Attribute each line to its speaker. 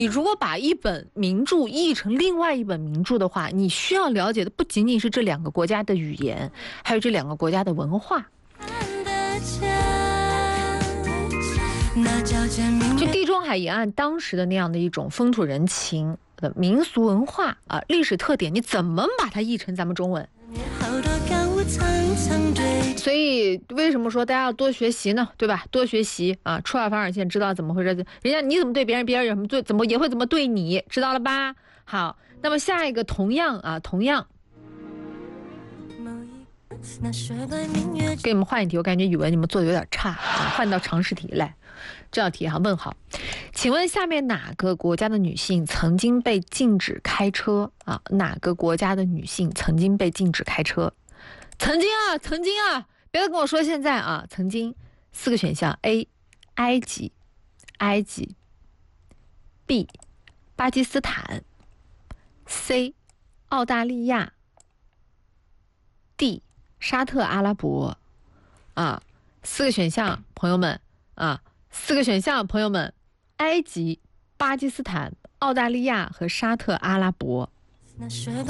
Speaker 1: 你如果把一本名著译成另外一本名著的话，你需要了解的不仅仅是这两个国家的语言，还有这两个国家的文化。就地中海沿岸当时的那样的一种风土人情的民俗文化啊，历史特点，你怎么把它译成咱们中文？所以为什么说大家要多学习呢？对吧？多学习啊，出尔反尔线，知道怎么回事。人家你怎么对别人，别人有什么对，怎么也会怎么对你，知道了吧？好，那么下一个同样，给你们换一题，我感觉语文你们做的有点差啊，换到常识题来。这道题哈，问好，请问下面哪个国家的女性曾经被禁止开车啊？哪个国家的女性曾经被禁止开车？曾经啊，别再跟我说现在啊，曾经。4个选项 ：A. 埃及 B. 巴基斯坦 C. 澳大利亚 D. 沙特阿拉伯啊，4个选项，朋友们啊，4个选项，朋友们，埃及、巴基斯坦、澳大利亚和沙特阿拉伯。